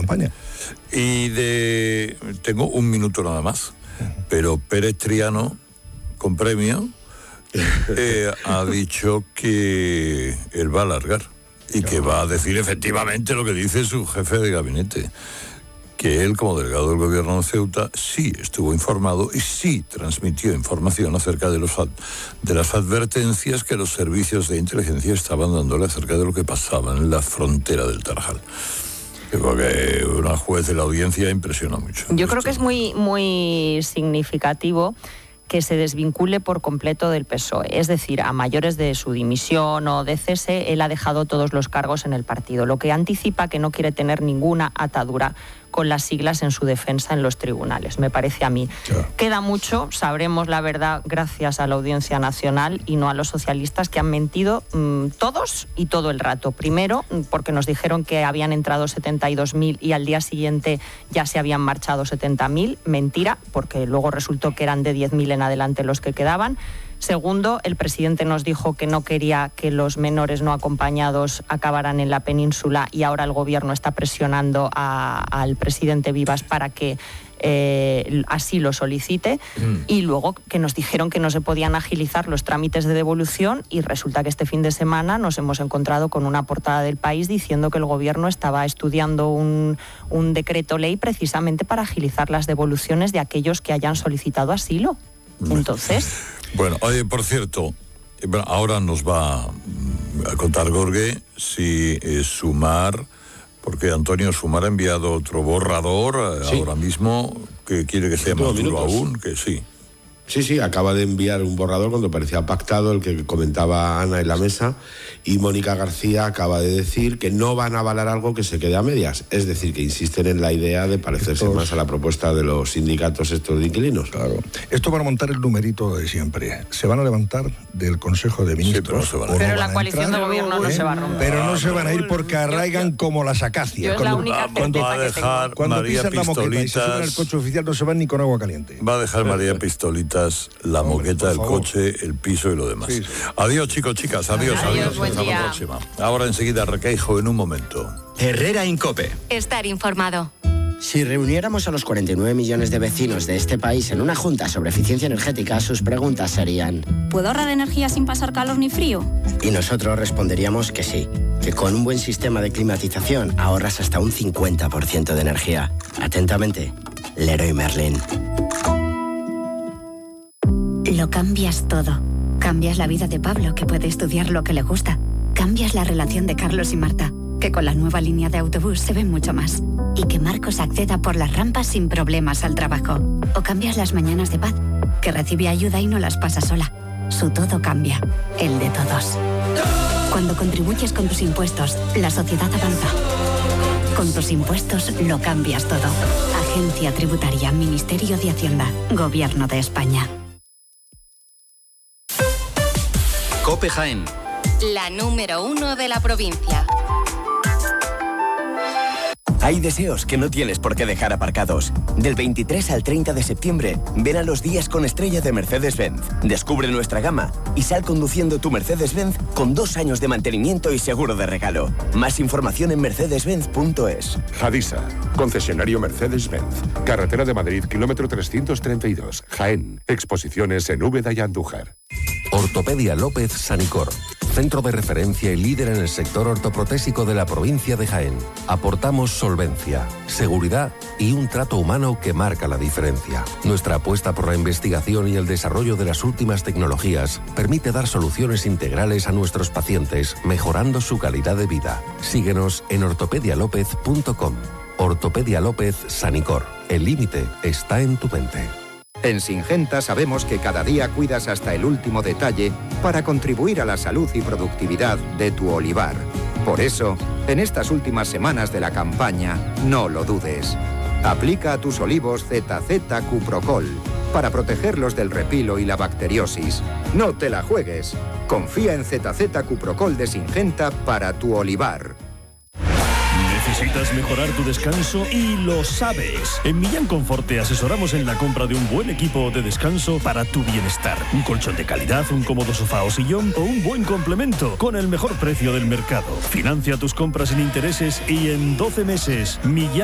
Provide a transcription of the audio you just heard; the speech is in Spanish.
campaña. Tengo un minuto nada más, pero Pérez Triano, con premio, ha dicho que él va a alargar y que va a decir efectivamente lo que dice su jefe de gabinete, que él, como delegado del gobierno de Ceuta, sí estuvo informado y sí transmitió información acerca de las advertencias que los servicios de inteligencia estaban dándole acerca de lo que pasaba en la frontera del Tarajal. Creo que una juez de la audiencia impresiona mucho. Yo creo que es muy significativo que se desvincule por completo del PSOE. Es decir, a mayores de su dimisión o de cese, él ha dejado todos los cargos en el partido, lo que anticipa que no quiere tener ninguna atadura con las siglas en su defensa en los tribunales, me parece a mí. Claro. Queda mucho, sabremos la verdad gracias a la Audiencia Nacional y no a los socialistas, que han mentido todos y todo el rato. Primero, porque nos dijeron que habían entrado 72.000 y al día siguiente ya se habían marchado 70.000. Mentira, porque luego resultó que eran de 10.000 en adelante los que quedaban. Segundo, el presidente nos dijo que no quería que los menores no acompañados acabaran en la península y ahora el gobierno está presionando al presidente Vivas para que así lo solicite. Y luego que nos dijeron que no se podían agilizar los trámites de devolución y resulta que este fin de semana nos hemos encontrado con una portada del País diciendo que el gobierno estaba estudiando un decreto ley precisamente para agilizar las devoluciones de aquellos que hayan solicitado asilo. Entonces... Bueno, oye, por cierto, ahora nos va a contar Jorge si Sumar, porque Antonio Sumar ha enviado otro borrador ahora mismo, que quiere que sea más duro aún, que sí. Sí, acaba de enviar un borrador cuando parecía pactado, el que comentaba Ana en la mesa, y Mónica García acaba de decir que no van a avalar algo que se quede a medias, es decir, que insisten en la idea de parecerse más a la propuesta de los sindicatos estos de inquilinos. Claro. Esto para montar el numerito de siempre. Se van a levantar del Consejo de Ministros. Sí, pero la coalición de gobierno no se va a romper. Pero no se van a ir porque arraigan como las acacias. Cuando va a dejar María Pistolitas, y se suben al coche oficial no se van ni con agua caliente. Va a dejar María Pistolitas la moqueta, el coche, el piso y lo demás. Sí. Adiós, chicos, chicas, adiós. Hasta la próxima. Ahora enseguida Requeijo en un momento. Herrera Incope. Estar informado. Si reuniéramos a los 49 millones de vecinos de este país en una junta sobre eficiencia energética, sus preguntas serían: ¿puedo ahorrar energía sin pasar calor ni frío? Y nosotros responderíamos que sí, que con un buen sistema de climatización ahorras hasta un 50% de energía. Atentamente, Leroy Merlin. Lo cambias todo. Cambias la vida de Pablo, que puede estudiar lo que le gusta. Cambias la relación de Carlos y Marta, que con la nueva línea de autobús se ven mucho más. Y que Marcos acceda por las rampas sin problemas al trabajo. O cambias las mañanas de Paz, que recibe ayuda y no las pasa sola. Su todo cambia, el de todos. Cuando contribuyes con tus impuestos, la sociedad avanza. Con tus impuestos lo cambias todo. Agencia Tributaria, Ministerio de Hacienda, Gobierno de España. COPE Jaén. La número 1 de la provincia. Hay deseos que no tienes por qué dejar aparcados. Del 23 al 30 de septiembre, ven a los días con estrella de Mercedes-Benz. Descubre nuestra gama y sal conduciendo tu Mercedes-Benz con 2 años de mantenimiento y seguro de regalo. Más información en mercedes-benz.es. Hadisa, concesionario Mercedes-Benz. Carretera de Madrid, kilómetro 332. Jaén. Exposiciones en Úbeda y Andújar. Ortopedia López Sanicor. Centro de referencia y líder en el sector ortoprotésico de la provincia de Jaén. Aportamos solvencia, seguridad y un trato humano que marca la diferencia. Nuestra apuesta por la investigación y el desarrollo de las últimas tecnologías permite dar soluciones integrales a nuestros pacientes, mejorando su calidad de vida. Síguenos en ortopedialopez.com. Ortopedia López Sanicor. El límite está en tu mente. En Syngenta sabemos que cada día cuidas hasta el último detalle para contribuir a la salud y productividad de tu olivar. Por eso, en estas últimas semanas de la campaña, no lo dudes. Aplica a tus olivos ZZ Cuprocol para protegerlos del repilo y la bacteriosis. No te la juegues. Confía en ZZ Cuprocol de Syngenta para tu olivar. ¿Necesitas mejorar tu descanso? Y lo sabes. En Millán Confort te asesoramos en la compra de un buen equipo de descanso para tu bienestar. Un colchón de calidad, un cómodo sofá o sillón o un buen complemento con el mejor precio del mercado. Financia tus compras sin intereses y en 12 meses. Millán